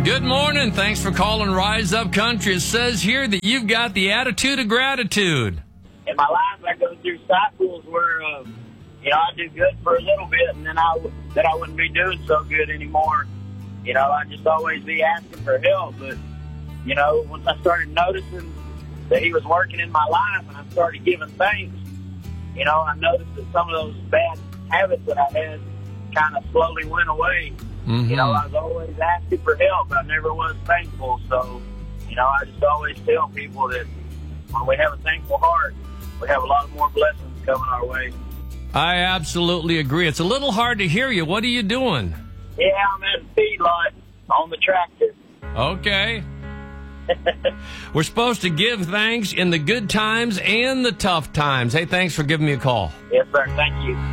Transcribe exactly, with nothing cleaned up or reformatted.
Good morning. Thanks for calling Rise Up Country. It says here that you've got the attitude of gratitude. In my life, I go through cycles where, uh, you know, I do good for a little bit, and then I, then I wouldn't be doing so good anymore. You know, I'd just always be asking for help. But, you know, once I started noticing that he was working in my life and I started giving thanks, you know, I noticed that some of those bad habits that I had kind of slowly went away. Mm-hmm. You know, I was always asking for help, but I never was thankful. So, you know, I just always tell people that when we have a thankful heart, we have a lot more blessings coming our way. I absolutely agree. It's a little hard to hear you. What are you doing? Yeah, I'm at a feedlot on the tractor. Okay. We're supposed to give thanks in the good times and the tough times. Hey, thanks for giving me a call. Yes, sir. Thank you.